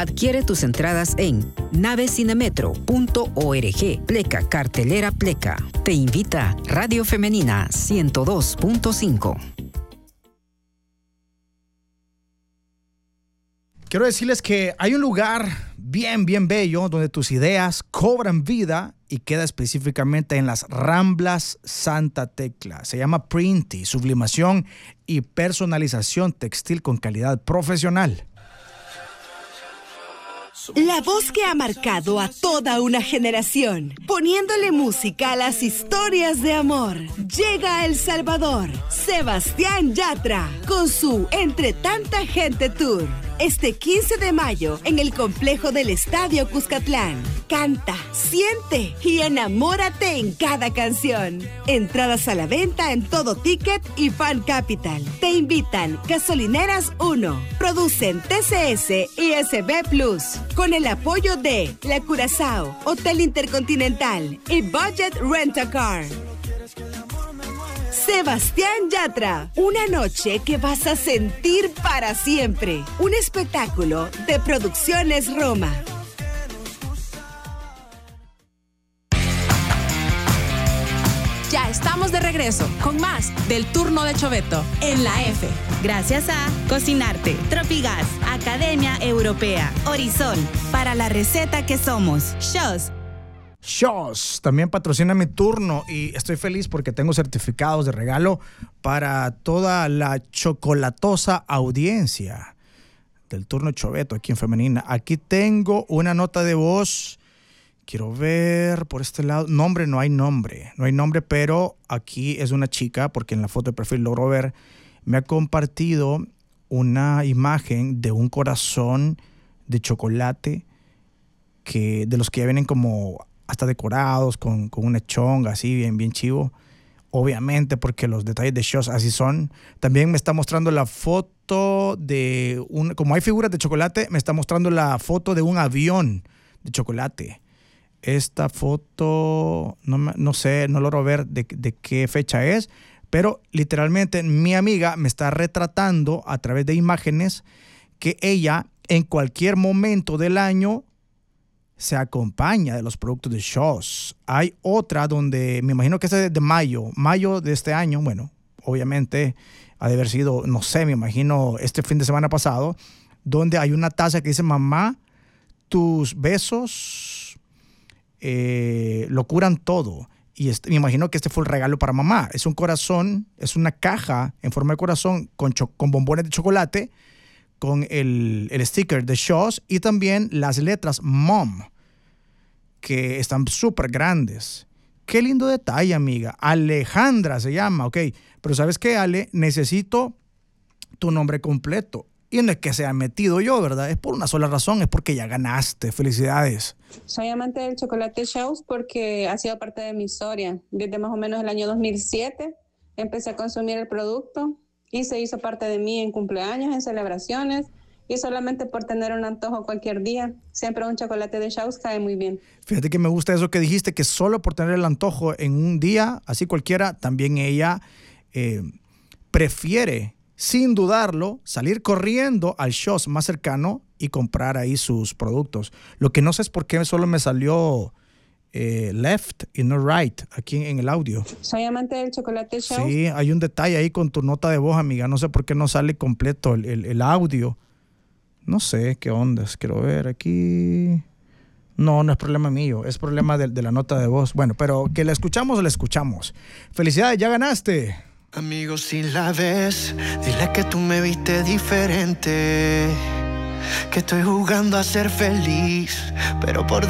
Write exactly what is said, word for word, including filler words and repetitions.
Adquiere tus entradas en navecinemetro punto org. Pleca, cartelera Pleca. Te invita Radio Femenina ciento dos punto cinco. Quiero decirles que hay un lugar bien, bien bello donde tus ideas cobran vida y queda específicamente en las Ramblas Santa Tecla. Se llama Printy, sublimación y personalización textil con calidad profesional. La voz que ha marcado a toda una generación, poniéndole música a las historias de amor. Llega a El Salvador, Sebastián Yatra, con su Entre Tanta Gente Tour. Este quince de mayo, en el complejo del Estadio Cuscatlán. Canta, siente y enamórate en cada canción. Entradas a la venta en Todo Ticket y Fan Capital. Te invitan Gasolineras uno. Producen T C S y S B Plus. Con el apoyo de La Curazao, Hotel Intercontinental y Budget Rent-A-Car. Sebastián Yatra, una noche que vas a sentir para siempre. Un espectáculo de Producciones Roma. Ya estamos de regreso con más del turno de Choveto en la F. Gracias a Cocinarte, Tropigas, Academia Europea, Horizon, para la receta que somos, Shows. Shows también patrocina mi turno y estoy feliz porque tengo certificados de regalo para toda la chocolatosa audiencia del turno Choveto aquí en Femenina. Aquí tengo una nota de voz. Quiero ver por este lado. Nombre, no hay nombre. No hay nombre, pero aquí es una chica, porque en la foto de perfil logro ver, me ha compartido una imagen de un corazón de chocolate que, de los que ya vienen como hasta decorados con, con una chonga así, bien, bien chivo. Obviamente, porque los detalles de Shows así son. También me está mostrando la foto de un... Como hay figuras de chocolate, me está mostrando la foto de un avión de chocolate. Esta foto, no, no sé, no logro ver de, de qué fecha es, pero literalmente mi amiga me está retratando a través de imágenes que ella en cualquier momento del año se acompaña de los productos de Shows. Hay otra donde, me imagino que es de mayo, mayo de este año, bueno, obviamente ha de haber sido, no sé, me imagino este fin de semana pasado, donde hay una taza que dice, mamá, tus besos eh, lo curan todo. Y este, me imagino que este fue el regalo para mamá. Es un corazón, es una caja en forma de corazón con, cho- con bombones de chocolate, con el, el sticker de Shows y también las letras Mom, que están súper grandes. Qué lindo detalle, amiga. Alejandra se llama, ok. Pero ¿sabes qué, Ale? Necesito tu nombre completo. Y no es que se haya metido yo, ¿verdad? Es por una sola razón, es porque ya ganaste. Felicidades. Soy amante del chocolate Shows porque ha sido parte de mi historia. Desde más o menos el año dos mil siete empecé a consumir el producto y se hizo parte de mí en cumpleaños, en celebraciones y solamente por tener un antojo cualquier día. Siempre un chocolate de Shows cae muy bien. Fíjate que me gusta eso que dijiste, que solo por tener el antojo en un día, así cualquiera, también ella eh, prefiere, sin dudarlo, salir corriendo al Shows más cercano y comprar ahí sus productos. Lo que no sé es por qué solo me salió eh, left y no right aquí en el audio. Soy amante del chocolate Shows. Sí, hay un detalle ahí con tu nota de voz, amiga. No sé por qué no sale completo el, el, el audio. No sé qué ondas. Quiero ver aquí. No, no es problema mío. Es problema de, de la nota de voz. Bueno, pero que la escuchamos o la escuchamos. Felicidades, ya ganaste. Amigo, si la ves, dile que tú me viste diferente, que estoy jugando a ser feliz, pero por